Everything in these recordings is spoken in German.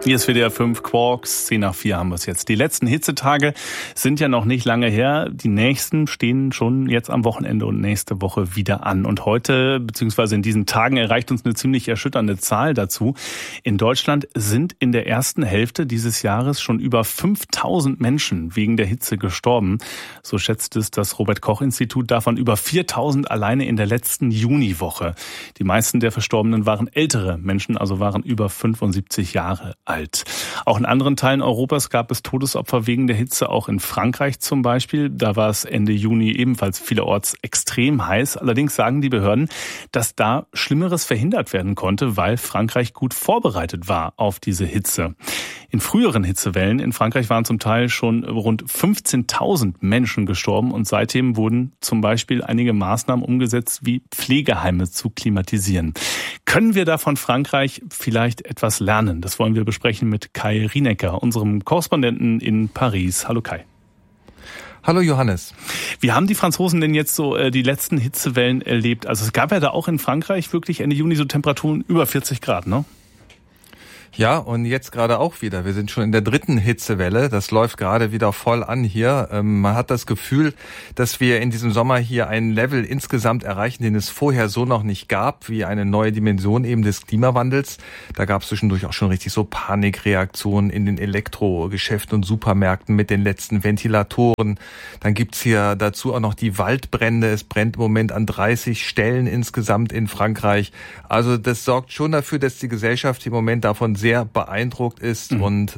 Hier ist WDR 5 Quarks, 10 nach 4 haben wir es jetzt. Die letzten Hitzetage sind ja noch nicht lange her. Die nächsten stehen schon jetzt am Wochenende und nächste Woche wieder an. Und heute, beziehungsweise in diesen Tagen, erreicht uns eine ziemlich erschütternde Zahl dazu. In Deutschland sind in der ersten Hälfte dieses Jahres schon über 5000 Menschen wegen der Hitze gestorben. So schätzt es das Robert-Koch-Institut, davon über 4000 alleine in der letzten Juniwoche. Die meisten der Verstorbenen waren ältere Menschen, also waren über 75 Jahre alt. Auch in anderen Teilen Europas gab es Todesopfer wegen der Hitze, auch in Frankreich zum Beispiel. Da war es Ende Juni ebenfalls vielerorts extrem heiß. Allerdings sagen die Behörden, dass da Schlimmeres verhindert werden konnte, weil Frankreich gut vorbereitet war auf diese Hitze. In früheren Hitzewellen in Frankreich waren zum Teil schon rund 15.000 Menschen gestorben und seitdem wurden zum Beispiel einige Maßnahmen umgesetzt, wie Pflegeheime zu klimatisieren. Können wir da von Frankreich vielleicht etwas lernen? Das wollen wir besprechen mit Kai Rienecker, unserem Korrespondenten in Paris. Hallo Kai. Hallo Johannes. Wie haben die Franzosen denn jetzt so die letzten Hitzewellen erlebt? Also es gab ja da auch in Frankreich wirklich Ende Juni so Temperaturen über 40 Grad, ne? Ja, und jetzt gerade auch wieder. Wir sind schon in der dritten Hitzewelle. Das läuft gerade wieder voll an hier. Man hat das Gefühl, dass wir in diesem Sommer hier ein Level insgesamt erreichen, den es vorher so noch nicht gab, wie eine neue Dimension eben des Klimawandels. Da gab es zwischendurch auch schon richtig so Panikreaktionen in den Elektrogeschäften und Supermärkten mit den letzten Ventilatoren. Dann gibt's hier dazu auch noch die Waldbrände. Es brennt im Moment an 30 Stellen insgesamt in Frankreich. Also das sorgt schon dafür, dass die Gesellschaft im Moment davon sehr beeindruckt ist und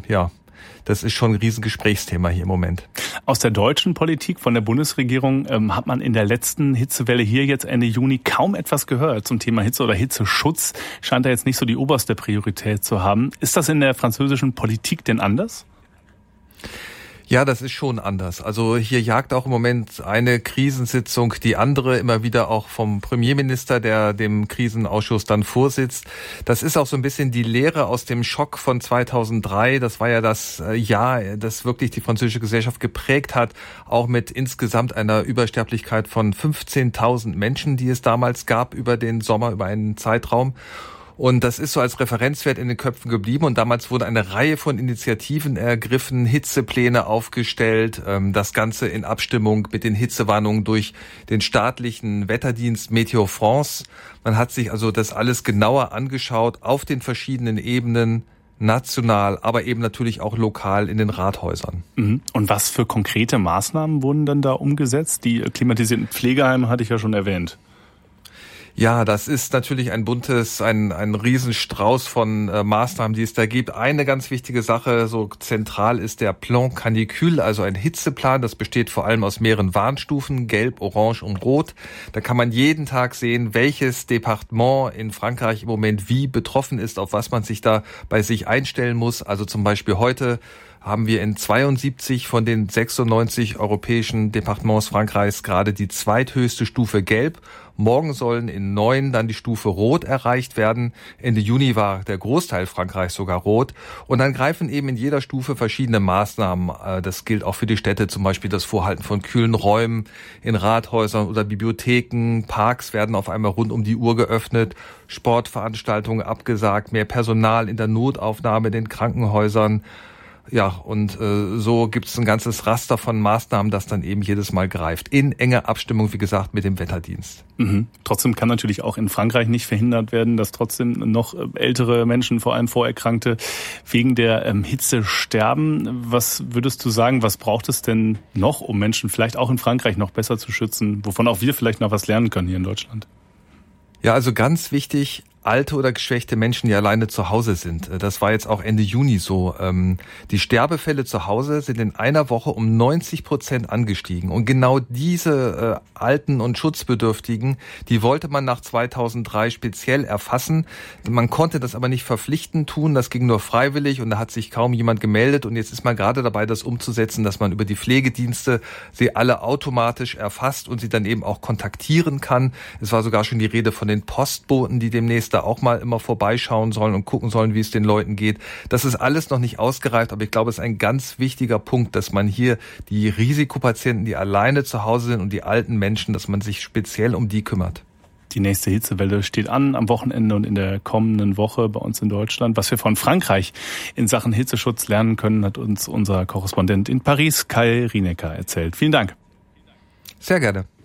das ist schon ein Riesengesprächsthema hier im Moment. Aus der deutschen Politik von der Bundesregierung hat man in der letzten Hitzewelle hier jetzt Ende Juni kaum etwas gehört zum Thema Hitze oder Hitzeschutz. Scheint da jetzt nicht so die oberste Priorität zu haben. Ist das in der französischen Politik denn anders? Ja, das ist schon anders. Also hier jagt auch im Moment eine Krisensitzung die andere, immer wieder auch vom Premierminister, der dem Krisenausschuss dann vorsitzt. Das ist auch so ein bisschen die Lehre aus dem Schock von 2003. Das war ja das Jahr, das wirklich die französische Gesellschaft geprägt hat, auch mit insgesamt einer Übersterblichkeit von 15.000 Menschen, die es damals gab über den Sommer, über einen Zeitraum. Und das ist so als Referenzwert in den Köpfen geblieben. Und damals wurde eine Reihe von Initiativen ergriffen, Hitzepläne aufgestellt, das Ganze in Abstimmung mit den Hitzewarnungen durch den staatlichen Wetterdienst Météo France. Man hat sich also das alles genauer angeschaut auf den verschiedenen Ebenen, national, aber eben natürlich auch lokal in den Rathäusern. Und was für konkrete Maßnahmen wurden dann da umgesetzt? Die klimatisierten Pflegeheime hatte ich ja schon erwähnt. Ja, das ist natürlich ein Riesenstrauß von Maßnahmen, die es da gibt. Eine ganz wichtige Sache, so zentral ist der Plan Canicule, also ein Hitzeplan. Das besteht vor allem aus mehreren Warnstufen, Gelb, Orange und Rot. Da kann man jeden Tag sehen, welches Departement in Frankreich im Moment wie betroffen ist, auf was man sich da bei sich einstellen muss. Also zum Beispiel heute haben wir in 72 von den 96 europäischen Departements Frankreichs gerade die zweithöchste Stufe Gelb. Morgen sollen in 9 dann die Stufe Rot erreicht werden. Ende Juni war der Großteil Frankreichs sogar rot. Und dann greifen eben in jeder Stufe verschiedene Maßnahmen. Das gilt auch für die Städte, zum Beispiel das Vorhalten von kühlen Räumen in Rathäusern oder Bibliotheken. Parks werden auf einmal rund um die Uhr geöffnet. Sportveranstaltungen abgesagt, mehr Personal in der Notaufnahme in den Krankenhäusern. Ja, und so gibt es ein ganzes Raster von Maßnahmen, das dann eben jedes Mal greift. In enger Abstimmung, wie gesagt, mit dem Wetterdienst. Trotzdem kann natürlich auch in Frankreich nicht verhindert werden, dass trotzdem noch ältere Menschen, vor allem Vorerkrankte, wegen der Hitze sterben. Was würdest du sagen, was braucht es denn noch, um Menschen vielleicht auch in Frankreich noch besser zu schützen, wovon auch wir vielleicht noch was lernen können hier in Deutschland? Ja, also ganz wichtig, alte oder geschwächte Menschen, die alleine zu Hause sind. Das war jetzt auch Ende Juni so. Die Sterbefälle zu Hause sind in einer Woche um 90% angestiegen. Und genau diese Alten und Schutzbedürftigen, die wollte man nach 2003 speziell erfassen. Man konnte das aber nicht verpflichtend tun. Das ging nur freiwillig und da hat sich kaum jemand gemeldet. Und jetzt ist man gerade dabei, das umzusetzen, dass man über die Pflegedienste sie alle automatisch erfasst und sie dann eben auch kontaktieren kann. Es war sogar schon die Rede von den Postboten, die demnächst da auch mal immer vorbeischauen sollen und gucken sollen, wie es den Leuten geht. Das ist alles noch nicht ausgereift, aber ich glaube, es ist ein ganz wichtiger Punkt, dass man hier die Risikopatienten, die alleine zu Hause sind und die alten Menschen, dass man sich speziell um die kümmert. Die nächste Hitzewelle steht an am Wochenende und in der kommenden Woche bei uns in Deutschland. Was wir von Frankreich in Sachen Hitzeschutz lernen können, hat uns unser Korrespondent in Paris, Kai Rinecker, erzählt. Vielen Dank. Sehr gerne.